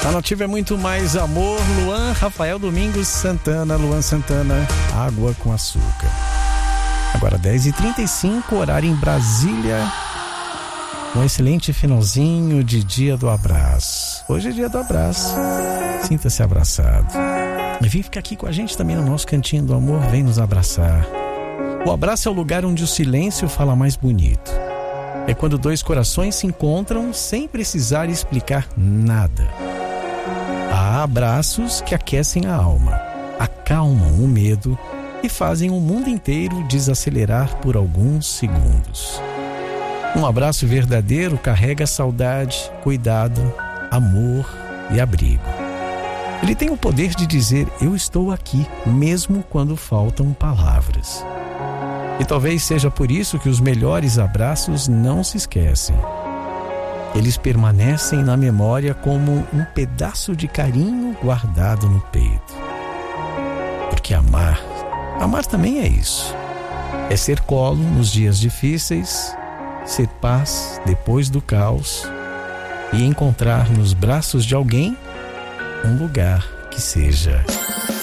A Nativa é muito mais amor. Luan Rafael Domingos Santana, Luan Santana, Água com Açúcar. Agora 10h35, horário em Brasília. Um excelente finalzinho de Dia do Abraço. Hoje é Dia do Abraço. Sinta-se abraçado. E vem ficar aqui com a gente também no nosso Cantinho do Amor. Vem nos abraçar. O abraço é o lugar onde o silêncio fala mais bonito. É quando dois corações se encontram sem precisar explicar nada. Há abraços que aquecem a alma, acalmam o medo e fazem o mundo inteiro desacelerar por alguns segundos. Um abraço verdadeiro carrega saudade, cuidado, amor e abrigo. Ele tem o poder de dizer: eu estou aqui, mesmo quando faltam palavras. E talvez seja por isso que os melhores abraços não se esquecem. Eles permanecem na memória como um pedaço de carinho guardado no peito. Porque amar também é isso. É ser colo nos dias difíceis, ser paz depois do caos e encontrar nos braços de alguém um lugar que seja